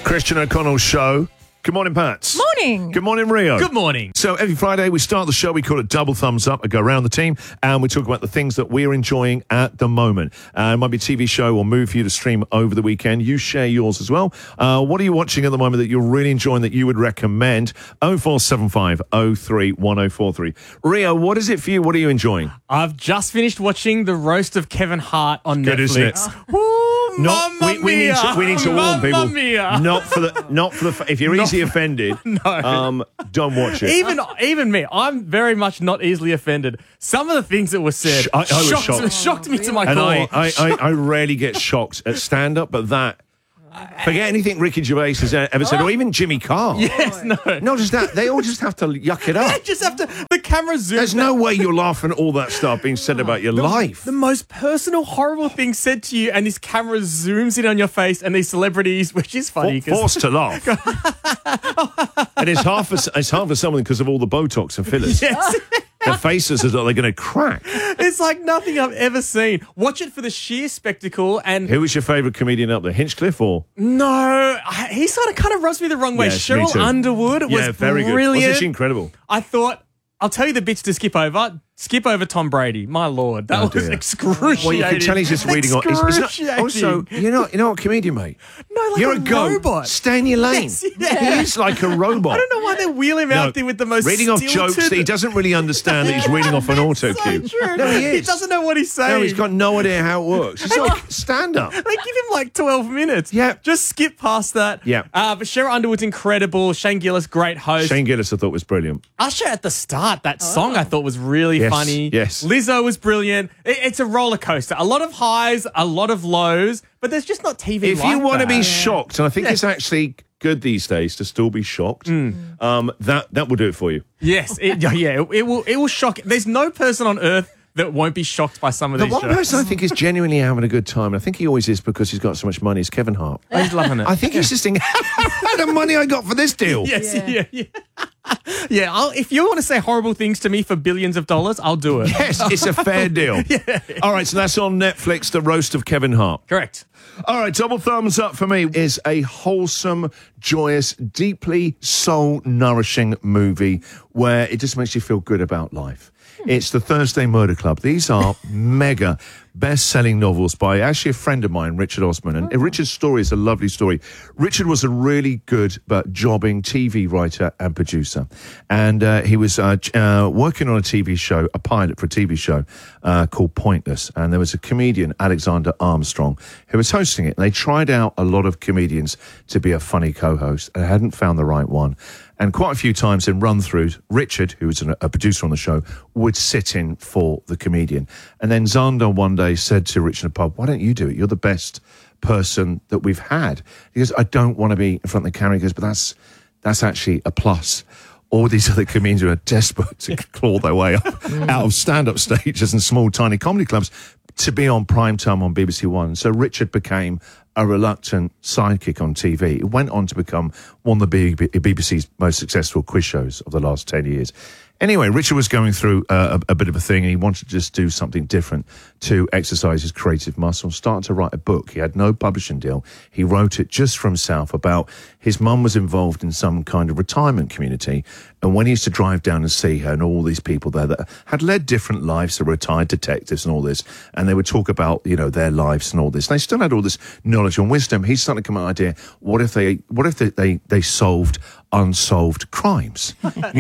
Christian O'Connell Show. Good morning, Pats. Morning. Good morning, Rio. Good morning. So every Friday we start the show, we call it Double Thumbs Up. I go around the team and we talk about the things that we're enjoying at the moment. It might be a TV show or movie for you to stream over the weekend. You share yours as well. What are you watching at the moment that you're really enjoying that you would recommend? 0475 03 1043. Rio, what is it for you? What are you enjoying? I've just finished watching The Roast of Kevin Hart on Good, isn't it? Netflix. Woo, Mamma we need to warn people. Mamma mia. Not for the. If you're easily offended, don't watch it. Even me, I'm very much not easily offended. Some of the things that were said I was shocked. shocked me to my And core. I rarely get shocked at stand-up, but that... Forget anything Ricky Gervais has ever said, or even Jimmy Carr. Yes, no. Not just that, they all just have to yuck it up. They just have to. The camera zooms. There's no way you're laughing at all that stuff being said about your life. The most personal, horrible thing said to you, and this camera zooms in on your face, and these celebrities, which is funny. Forced to laugh. And it's hard for someone because of all the Botox and fillers. Yes. Their faces are like they're going to crack. It's like nothing I've ever seen. Watch it for the sheer spectacle. And who was your favourite comedian up there? Hinchcliffe or? No, he kind of rubs me the wrong way. Yes, me Cheryl too. Underwood was very good. brilliant. Wasn't she incredible? I thought, I'll tell you the bits to skip over. Skip over Tom Brady. My Lord, that was dear. excruciating. Well, you can tell he's just reading on. Excruciating. Also, you're not a comedian, mate. No, like You're a a goat. robot. Stay in your lane. Yes, yeah. He is like a robot. I don't know why they wheel him out there with the most reading off stilted... jokes that he doesn't really understand that he's reading off an auto cue. So true. No, he is. He doesn't know what he's saying. No, he's got no idea how it works. It's like stand-up. They give him like 12 minutes. Yeah. Just skip past that. Yeah. But Cheryl Underwood's incredible. Shane Gillis, great host. Shane Gillis, I thought, was brilliant. Usher at the start, that song I thought was really funny. Yes. Lizzo was brilliant. It's a roller coaster. A lot of highs, a lot of lows, but there's just not TV If like you want to that. be shocked, and I think it's actually good these days to still be shocked, that will do it for you. Yes. It will shock. There's no person on earth that won't be shocked by some of these The one shows. person I think is genuinely having a good time, and I think he always is because he's got so much money, is Kevin Hart. He's loving it. I think he's just thinking, the money I got for this deal. Yes, yeah. If you want to say horrible things to me for billions of dollars, I'll do it. Yes, it's a fair deal. All right, so that's on Netflix, The Roast of Kevin Hart. Correct. All right, double thumbs up for me is a wholesome, joyous, deeply soul-nourishing movie where it just makes you feel good about life. It's The Thursday Murder Club. These are mega best-selling novels by actually a friend of mine, Richard Osman. And Richard's story is a lovely story. Richard was a really good but jobbing TV writer and producer. And he was working on a TV show, a pilot for a TV show called Pointless. And there was a comedian, Alexander Armstrong, who was hosting it. And they tried out a lot of comedians to be a funny co-host and hadn't found the right one. And quite a few times in run-throughs, Richard, who was a producer on the show, would sit in for the comedian. And then Zander one day said to Richard in the pub, why don't you do it? You're the best person that we've had. He goes, I don't want to be in front of the camera. He goes, but that's actually a plus. All these other comedians who are desperate to claw their way up out of stand-up stages and small, tiny comedy clubs to be on prime time on BBC One. So Richard became a reluctant sidekick on TV. It went on to become one of the BBC's most successful quiz shows of the last 10 years. Anyway, Richard was going through a bit of a thing and he wanted to just do something different to exercise his creative muscle, started to write a book. He had no publishing deal. He wrote it just for himself about his mum was involved in some kind of retirement community. And when he used to drive down and see her and all these people there that had led different lives, the retired detectives and all this, and they would talk about, their lives and all this. And they still had all this knowledge and wisdom. He started to come up with an idea, what if they solved unsolved crimes,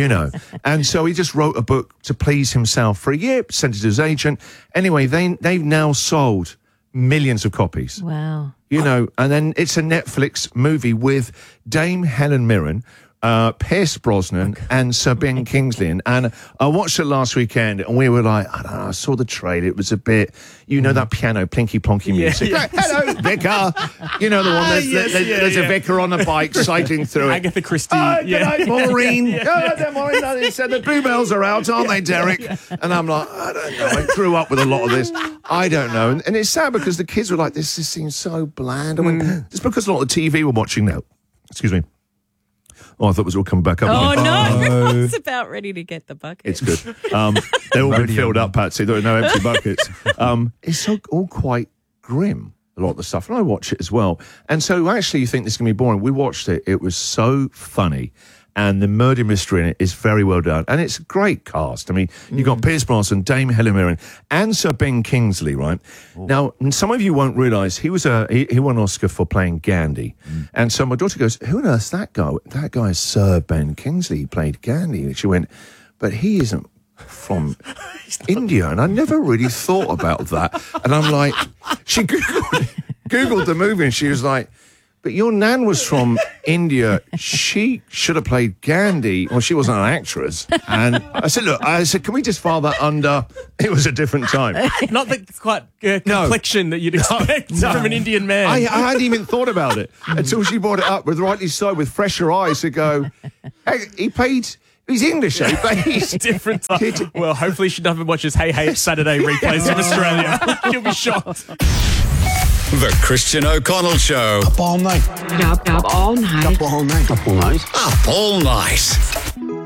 And so he just wrote a book to please himself for a year, sent it to his agent. Anyway, they've now sold millions of copies. Wow. And then it's a Netflix movie with Dame Helen Mirren, Pierce Brosnan and Sir Ben Kingsley. And I watched it last weekend and we were like, I don't know, I saw the trailer. It was a bit, that piano, plinky plonky music. Yeah. Hello, Vicar. The one, there's a vicar on a bike cycling through it. Agatha Christie. Good night, Maureen. Maureen. He said the bluebells are out, aren't they, Derek? And I'm like, I don't know. I grew up with a lot of this. I don't know. And it's sad because the kids were like, this just seems so bland. I went, it's because a lot of the TV we're watching now. Excuse me. Oh, I thought it was all coming back up. Oh, again. no. Oh. Everyone's about ready to get the bucket. It's good. They've all been filled up, Patsy. There are no empty buckets. It's all quite grim. a lot of the stuff, and I watch it as well. And so actually you think this is going to be boring. We watched it. It was so funny. And the murder mystery in it is very well done. And it's a great cast. I mean, you've got Pierce Brosnan, Dame Helen Mirren, and Sir Ben Kingsley, right? Now, some of you won't realise he won an Oscar for playing Gandhi. And so my daughter goes, who on earth's that guy? That guy is Sir Ben Kingsley. He played Gandhi. And she went, but he isn't from India. And I never really thought about that. And I'm like, she Googled the movie and she was like, but your nan was from India. She should have played Gandhi. Well, she wasn't an actress. And I said, can we just file that under, it was a different time. Not the quite complexion that you'd expect from an Indian man. I hadn't even thought about it until she brought it up, with rightly so, with fresher eyes, to go, hey, he's English, but he's different. Well, hopefully she never watches Hey Hey It's Saturday replays from Australia. You'll be shocked. The Christian O'Connell Show. Up all night. Up all night. Up all night. Up all night.